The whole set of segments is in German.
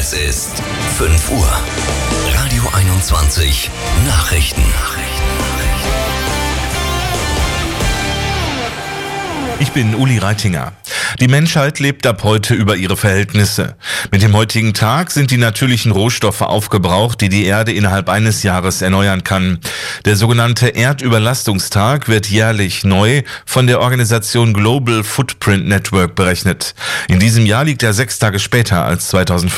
Es ist 5 Uhr. Radio 21 Nachrichten. Ich bin Uli Reitinger. Die Menschheit lebt ab heute über ihre Verhältnisse. Mit dem heutigen Tag sind die natürlichen Rohstoffe aufgebraucht, die die Erde innerhalb eines Jahres erneuern kann. Der sogenannte Erdüberlastungstag wird jährlich neu von der Organisation Global Footprint Network berechnet. In diesem Jahr liegt er 6 Tage später als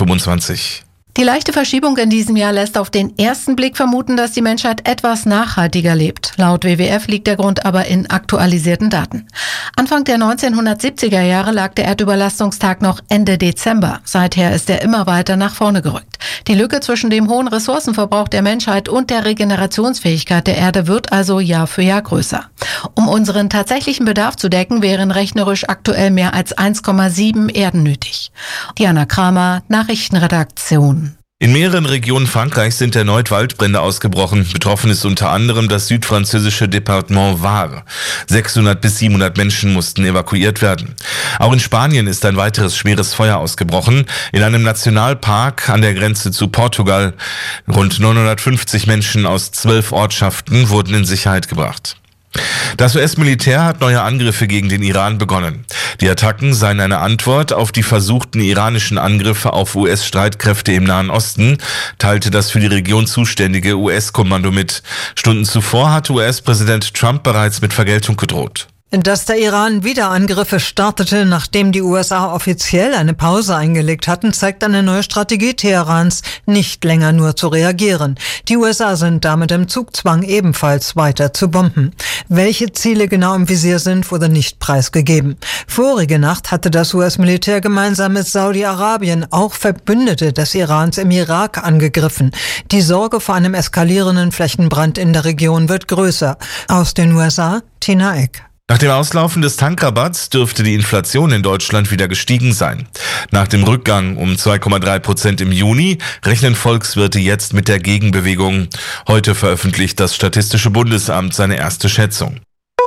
2025. Die leichte Verschiebung in diesem Jahr lässt auf den ersten Blick vermuten, dass die Menschheit etwas nachhaltiger lebt. Laut WWF liegt der Grund aber in aktualisierten Daten. Anfang der 1970er Jahre lag der Erdüberlastungstag noch Ende Dezember. Seither ist er immer weiter nach vorne gerückt. Die Lücke zwischen dem hohen Ressourcenverbrauch der Menschheit und der Regenerationsfähigkeit der Erde wird also Jahr für Jahr größer. Um unseren tatsächlichen Bedarf zu decken, wären rechnerisch aktuell mehr als 1,7 Erden nötig. Diana Kramer, Nachrichtenredaktion. In mehreren Regionen Frankreichs sind erneut Waldbrände ausgebrochen. Betroffen ist unter anderem das südfranzösische Departement Var. 600 bis 700 Menschen mussten evakuiert werden. Auch in Spanien ist ein weiteres schweres Feuer ausgebrochen. In einem Nationalpark an der Grenze zu Portugal. Rund 950 Menschen aus 12 Ortschaften wurden in Sicherheit gebracht. Das US-Militär hat neue Angriffe gegen den Iran begonnen. Die Attacken seien eine Antwort auf die versuchten iranischen Angriffe auf US-Streitkräfte im Nahen Osten, teilte das für die Region zuständige US-Kommando mit. Stunden zuvor hatte US-Präsident Trump bereits mit Vergeltung gedroht. Dass der Iran wieder Angriffe startete, nachdem die USA offiziell eine Pause eingelegt hatten, zeigt eine neue Strategie Teherans, nicht länger nur zu reagieren. Die USA sind damit im Zugzwang, ebenfalls weiter zu bomben. Welche Ziele genau im Visier sind, wurde nicht preisgegeben. Vorige Nacht hatte das US-Militär gemeinsam mit Saudi-Arabien auch Verbündete des Irans im Irak angegriffen. Die Sorge vor einem eskalierenden Flächenbrand in der Region wird größer. Aus den USA, Tina Eck. Nach dem Auslaufen des Tankrabatts dürfte die Inflation in Deutschland wieder gestiegen sein. Nach dem Rückgang um 2,3% im Juni rechnen Volkswirte jetzt mit der Gegenbewegung. Heute veröffentlicht das Statistische Bundesamt seine erste Schätzung.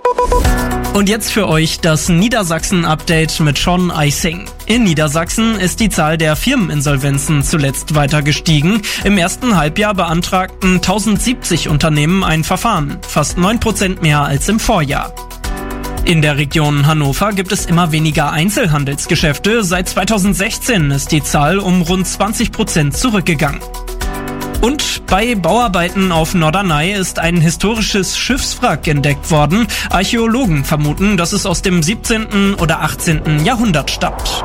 Und jetzt für euch das Niedersachsen-Update mit Sean Eising. In Niedersachsen ist die Zahl der Firmeninsolvenzen zuletzt weiter gestiegen. Im ersten Halbjahr beantragten 1070 Unternehmen ein Verfahren, fast 9% mehr als im Vorjahr. In der Region Hannover gibt es immer weniger Einzelhandelsgeschäfte. Seit 2016 ist die Zahl um rund 20% zurückgegangen. Und bei Bauarbeiten auf Norderney ist ein historisches Schiffswrack entdeckt worden. Archäologen vermuten, dass es aus dem 17. oder 18. Jahrhundert stammt.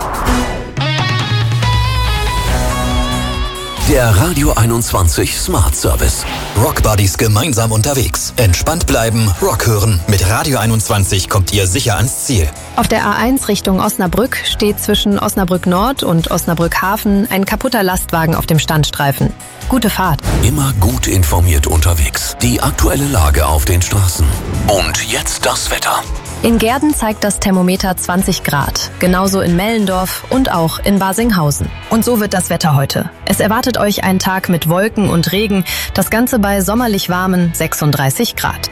Der Radio 21 Smart Service. Rock Buddies gemeinsam unterwegs. Entspannt bleiben, Rock hören. Mit Radio 21 kommt ihr sicher ans Ziel. Auf der A1 Richtung Osnabrück steht zwischen Osnabrück Nord und Osnabrück Hafen ein kaputter Lastwagen auf dem Standstreifen. Gute Fahrt. Immer gut informiert unterwegs. Die aktuelle Lage auf den Straßen. Und jetzt das Wetter. In Gehrden zeigt das Thermometer 20 Grad. Genauso in Mellendorf und auch in Barsinghausen. Und so wird das Wetter heute. Es erwartet euch ein Tag mit Wolken und Regen. Das Ganze bei sommerlich warmen 36 Grad.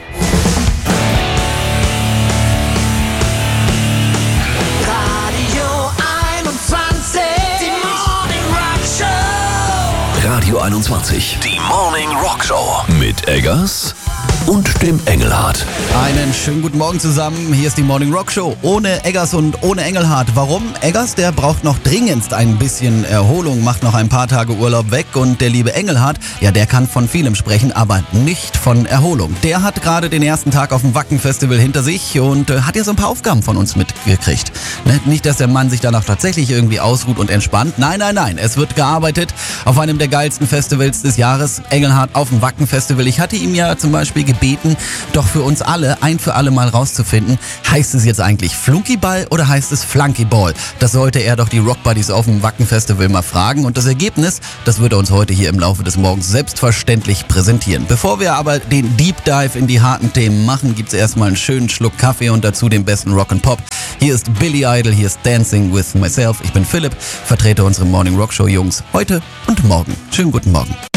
Radio 21, die Morning Rock Show mit Eggers und dem Engelhardt. Einen schönen guten Morgen zusammen. Hier ist die Morning Rock Show ohne Eggers und ohne Engelhardt. Warum? Eggers, der braucht noch dringendst ein bisschen Erholung, macht noch ein paar Tage Urlaub weg. Und der liebe Engelhardt, ja, der kann von vielem sprechen, aber nicht von Erholung. Der hat gerade den ersten Tag auf dem Wacken-Festival hinter sich und hat ja so ein paar Aufgaben von uns mitgekriegt. Ne? Nicht, dass der Mann sich danach tatsächlich irgendwie ausruht und entspannt. Nein, nein, nein. Es wird gearbeitet auf einem der geilsten Festivals des Jahres. Engelhardt auf dem Wacken-Festival. Ich hatte ihm ja zum Beispiel gebeten, doch für uns alle, ein für alle Mal rauszufinden, heißt es jetzt eigentlich Flunkyball oder heißt es Flunkyball? Das sollte er doch die Rock Buddies auf dem Wacken-Festival mal fragen und das Ergebnis, das wird er uns heute hier im Laufe des Morgens selbstverständlich präsentieren. Bevor wir aber den Deep Dive in die harten Themen machen, gibt's erstmal einen schönen Schluck Kaffee und dazu den besten Rock and Pop. Hier ist Billy Idol, hier ist Dancing with Myself. Ich bin Philipp, vertrete unsere Morning Rock Show Jungs heute und morgen. Schönen guten Morgen.